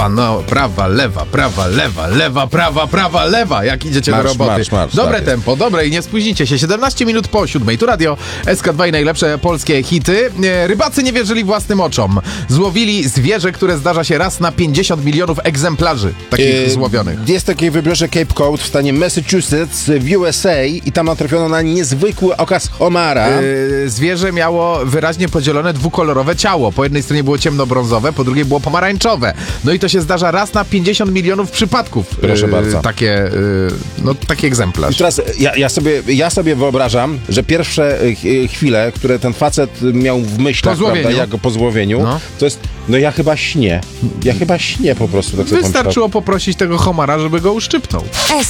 prawa, no, prawa, lewa, prawa, lewa, lewa, prawa, prawa, lewa, jak idziecie do roboty. Marsz, dobre tak tempo, dobre i nie spóźnicie się. 17 minut po 7. Tu radio SK2 i najlepsze polskie hity. Rybacy nie wierzyli własnym oczom. Złowili zwierzę, które zdarza się raz na 50 milionów egzemplarzy takich złowionych. Jest takie wybrzeże Cape Cod w stanie Massachusetts w USA i tam natrafiono na niezwykły okaz homara. Zwierzę miało wyraźnie podzielone dwukolorowe ciało. Po jednej stronie było ciemnobrązowe, po drugiej było pomarańczowe. No i to się zdarza raz na 50 milionów przypadków. Proszę bardzo. Taki egzemplarz. I teraz ja sobie wyobrażam, że pierwsze chwile, które ten facet miał w myślach, prawda, jak po złowieniu, to jest, ja chyba śnię. Ja chyba śnię po prostu. Tak sobie Wystarczyło poprosić tego homara, żeby go uszczypnął.